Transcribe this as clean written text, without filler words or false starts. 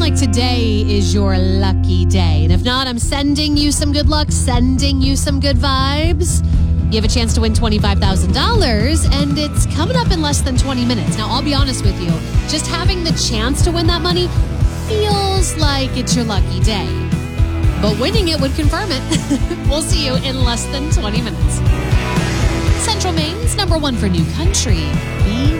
like today is your lucky day. And if not, I'm sending you some good luck, sending you some good vibes. You have a chance to win $25,000, and it's coming up in less than 20 minutes. Now, I'll be honest with you. Just having the chance to win that money feels like it's your lucky day. But winning it would confirm it. We'll see you in less than 20 minutes. Central Maine's #1 for new country.